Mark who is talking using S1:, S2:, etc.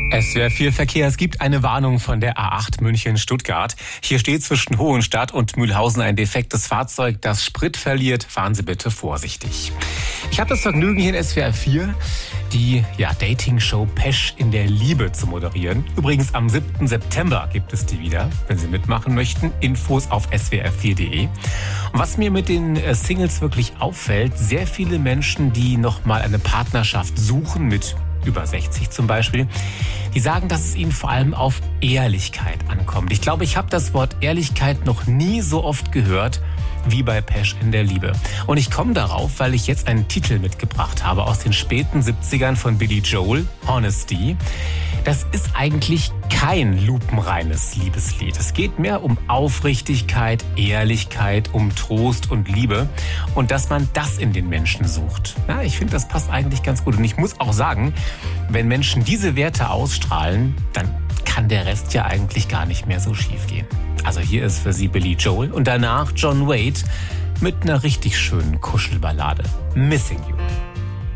S1: SWR 4 Verkehr. Es gibt eine Warnung von der A8 München-Stuttgart. Hier steht zwischen Hohenstadt und Mühlhausen ein defektes Fahrzeug, das Sprit verliert. Fahren Sie bitte vorsichtig. Ich habe das Vergnügen, hier in SWR 4 die Dating-Show Pesch in der Liebe zu moderieren. Übrigens am 7. September gibt es die wieder, wenn Sie mitmachen möchten. Infos auf swr4.de. Und was mir mit den Singles wirklich auffällt, sehr viele Menschen, die nochmal eine Partnerschaft suchen, mit über 60 zum Beispiel, die sagen, dass es ihnen vor allem auf Ehrlichkeit ankommt. Ich glaube, ich habe das Wort Ehrlichkeit noch nie so oft gehört wie bei Pesch in der Liebe. Und ich komme darauf, weil ich jetzt einen Titel mitgebracht habe aus den späten 70ern von Billy Joel, Honesty. Das ist eigentlich kein lupenreines Liebeslied. Es geht mehr um Aufrichtigkeit, Ehrlichkeit, um Trost und Liebe und dass man das in den Menschen sucht. Ja, ich finde, das passt eigentlich ganz gut. Und ich muss auch sagen, wenn Menschen diese Werte ausstrahlen, dann kann der Rest ja eigentlich gar nicht mehr so schief gehen. Also hier ist für Sie Billy Joel und danach John Wade mit einer richtig schönen Kuschelballade. Missing You.